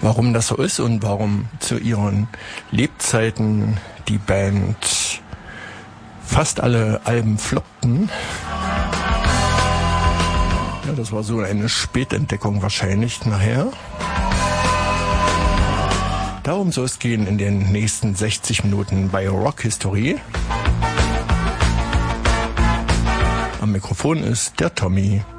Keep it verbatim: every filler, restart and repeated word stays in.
Warum das so ist und warum zu ihren Lebzeiten die Band fast alle Alben floppten. Ja, das war so eine Spätentdeckung wahrscheinlich nachher. Darum soll es gehen in den nächsten sechzig Minuten bei Rock History. Am Mikrofon ist der Tommy.